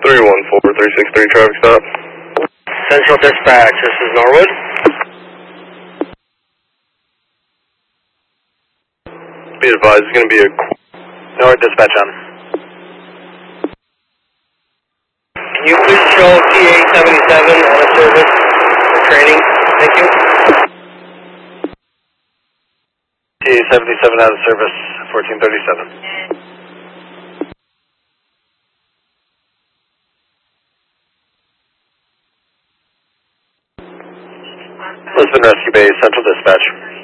314-363 traffic stop. Central Dispatch, this is Norwood. Be advised, it's going to be a... Norwood Dispatch on. Can you please show TA-77 out of service for training? Thank you. TA-77 out of service, 1437. Lisbon Rescue Base, Central Dispatch.